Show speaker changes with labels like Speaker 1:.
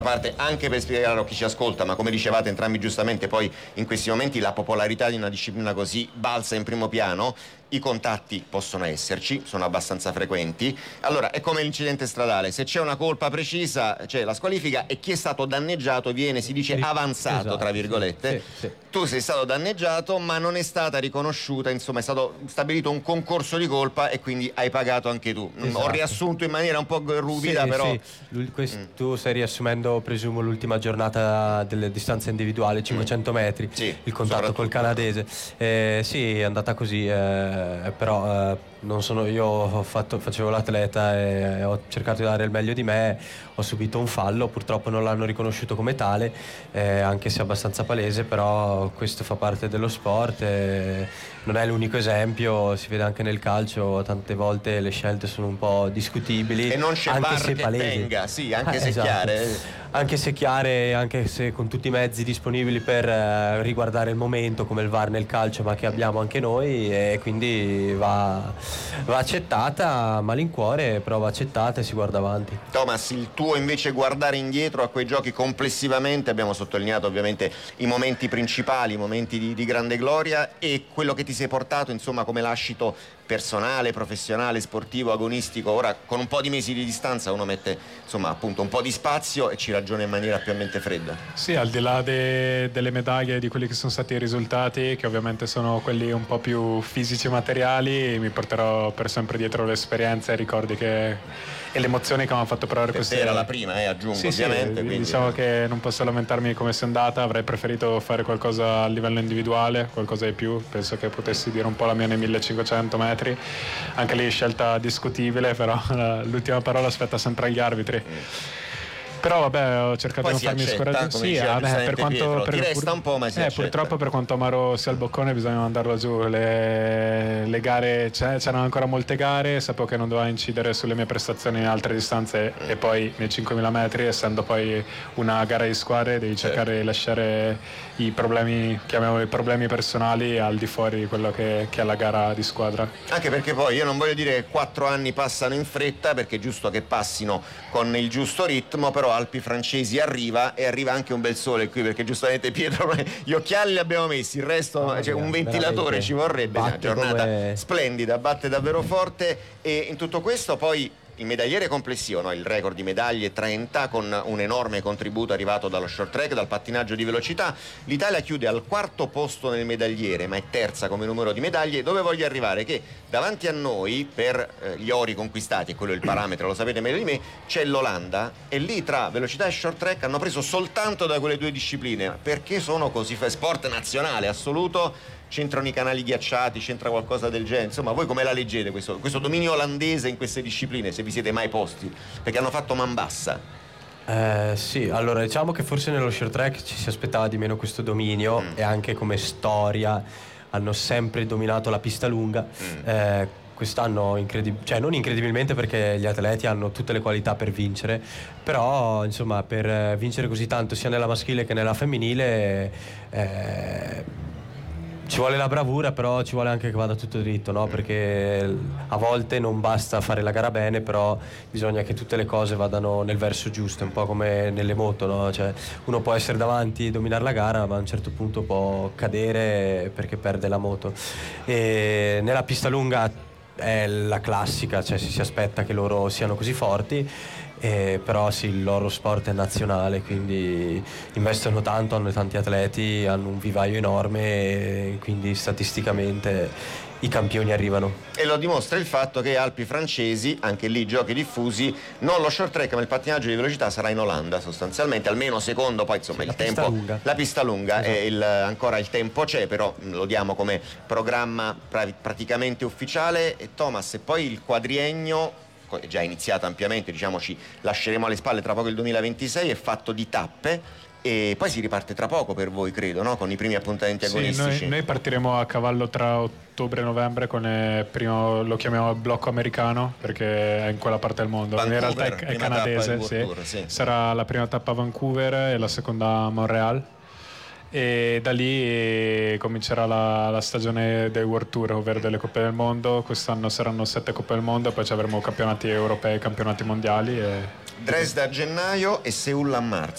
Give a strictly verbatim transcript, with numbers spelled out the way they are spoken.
Speaker 1: parte anche per spiegare a chi ci ascolta, ma come dicevate entrambi giustamente, poi in questi momenti la popolarità di una disciplina così balza in primo piano. I contatti possono esserci, sono abbastanza frequenti. Allora, è come l'incidente stradale: se c'è una colpa precisa c'è la squalifica e chi è stato danneggiato viene, si dice, avanzato, esatto, tra virgolette. Sì, sì. Tu sei stato danneggiato, ma non è stata riconosciuta, insomma è stato stabilito un concorso di colpa e quindi hai pagato anche tu. Esatto. Ho riassunto in maniera un po' ruvida, sì, però
Speaker 2: sì. Questo, mm. tu stai riassumendo, presumo, l'ultima giornata delle distanze individuali, cinquecento metri, sì, il contatto col canadese. Eh, sì, è andata così. Eh, però eh, non sono io, ho fatto, facevo l'atleta e ho cercato di dare il meglio di me. Ho subito un fallo, purtroppo non l'hanno riconosciuto come tale, eh, anche se abbastanza palese, però questo fa parte dello sport, eh, non è l'unico esempio, si vede anche nel calcio, tante volte le scelte sono un po' discutibili,
Speaker 1: e non c'è
Speaker 2: anche
Speaker 1: bar
Speaker 2: se
Speaker 1: che
Speaker 2: palesi.
Speaker 1: venga, sì, anche
Speaker 2: eh,
Speaker 1: se
Speaker 2: esatto.
Speaker 1: chiare
Speaker 2: Anche se chiare, anche se con tutti i mezzi disponibili per eh, riguardare il momento, come il V A R nel calcio, ma che abbiamo anche noi, e quindi va, va accettata a malincuore, però va accettata e si guarda avanti.
Speaker 1: Thomas, il tuo invece guardare indietro a quei giochi complessivamente, abbiamo sottolineato ovviamente i momenti principali, i momenti di, di grande gloria, e quello che ti sei portato, insomma, come lascito personale, professionale, sportivo, agonistico. Ora con un po' di mesi di distanza uno mette, insomma, appunto un po' di spazio e ci ragiona in maniera più a mente fredda.
Speaker 3: Sì, al di là de, delle medaglie, di quelli che sono stati i risultati, che ovviamente sono quelli un po' più fisici e materiali, mi porterò per sempre dietro l'esperienza e i ricordi che, e le emozioni che mi hanno fatto provare questa.
Speaker 1: Era la prima, eh, aggiungo,
Speaker 3: sì,
Speaker 1: ovviamente.
Speaker 3: Sì,
Speaker 1: quindi...
Speaker 3: diciamo che non posso lamentarmi come sia andata, avrei preferito fare qualcosa a livello individuale, qualcosa di più, penso che potessi dire un po' la mia nei millecinquecento metri, anche lì scelta discutibile, però l'ultima parola aspetta sempre agli arbitri. Mm. Però vabbè, ho cercato
Speaker 1: Poi
Speaker 3: di non farmi scoraggiare.
Speaker 1: Sì, vabbè, per quanto Pietro, per, ti resta un po', ma si
Speaker 3: eh,
Speaker 1: accetta.
Speaker 3: Purtroppo per quanto amaro sia il boccone bisogna mandarlo giù. Le, le gare, c'erano ancora molte gare, sapevo che non doveva incidere sulle mie prestazioni in altre distanze, mm. e poi nei cinquemila metri, essendo poi una gara di squadre, devi cercare di lasciare i problemi, chiamiamoli problemi personali, al di fuori di quello che, che è la gara di squadra.
Speaker 1: Anche perché poi io non voglio dire che quattro anni passano in fretta, perché è giusto che passino con il giusto ritmo, però Alpi Francesi arriva, e arriva anche un bel sole qui, perché giustamente Pietro, gli occhiali li abbiamo messi, il resto, oh, cioè, un ventilatore ci vorrebbe. Una giornata come... splendida, batte davvero forte. E in tutto questo poi il medagliere complessivo, no? Il record di medaglie trenta, con un enorme contributo arrivato dallo short track, dal pattinaggio di velocità. L'Italia chiude al quarto posto nel medagliere, ma è terza come numero di medaglie. Dove voglio arrivare? Che davanti a noi, per eh, gli ori conquistati, e quello è il parametro, lo sapete meglio di me, c'è l'Olanda, e lì tra velocità e short track hanno preso soltanto da quelle due discipline. Perché sono così? Sport nazionale assoluto. C'entrano i canali ghiacciati, c'entra qualcosa del genere? Insomma, voi come la leggete questo, questo dominio olandese in queste discipline, se vi siete mai posti? Perché hanno fatto man bassa.
Speaker 2: Eh, sì, allora diciamo che forse nello short track ci si aspettava di meno questo dominio, mm. e anche come storia hanno sempre dominato la pista lunga. Mm. Eh, quest'anno incredib- cioè non incredibilmente, perché gli atleti hanno tutte le qualità per vincere, però insomma per vincere così tanto sia nella maschile che nella femminile eh, ci vuole la bravura, però ci vuole anche che vada tutto dritto, no? Perché a volte non basta fare la gara bene, però bisogna che tutte le cose vadano nel verso giusto, un po' come nelle moto, no? Cioè, uno può essere davanti e dominare la gara, ma a un certo punto può cadere perché perde la moto. E nella pista lunga è la classica, cioè si, si aspetta che loro siano così forti. Eh, però sì, il loro sport è nazionale, quindi investono tanto, hanno tanti atleti, hanno un vivaio enorme, e quindi statisticamente i campioni arrivano.
Speaker 1: E lo dimostra il fatto che Alpi Francesi, anche lì giochi diffusi, non lo short track ma il pattinaggio di velocità sarà in Olanda sostanzialmente, almeno secondo, poi insomma sì, il tempo, lunga. la pista lunga, esatto. E il, ancora il tempo c'è, però lo diamo come programma pra- praticamente ufficiale. E Thomas, e poi il quadriennio è già iniziato ampiamente, diciamo, ci lasceremo alle spalle tra poco il duemilaventisei, è fatto di tappe, e poi si riparte tra poco per voi, credo, no? Con i primi appuntamenti agonistici.
Speaker 3: Sì, noi, noi partiremo a cavallo tra ottobre e novembre con il primo, lo chiamiamo blocco americano, perché è in quella parte del mondo.
Speaker 1: Vancouver,
Speaker 3: in realtà è, è canadese, sì. Tour, sì. Sarà la prima tappa a Vancouver e la seconda a Montreal. E da lì comincerà la, la stagione del World Tour, ovvero delle Coppe del Mondo. Quest'anno saranno sette Coppe del Mondo, poi ci avremo campionati europei, campionati mondiali e...
Speaker 1: Dresda a gennaio e Seul a marzo.